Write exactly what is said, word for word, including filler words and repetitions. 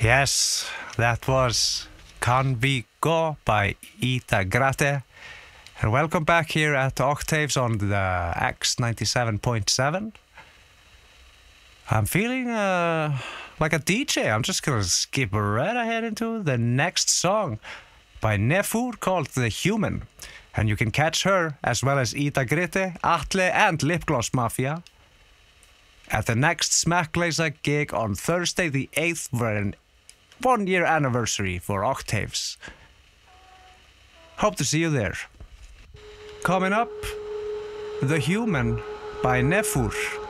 Yes, that was Can We Go by Ida Grate. And welcome back here at Octaves on the X ninety-seven point seven. I'm feeling uh, like a D J. I'm just going to skip right ahead into the next song by Nefur called The Human. And you can catch her, as well as Ida Grite, Atle and Lipgloss Mafia, at the next Smekkleysa gig on Thursday the eighth for an one year anniversary for Octaves. Hope to see you there. Coming up, The Human by Nefur.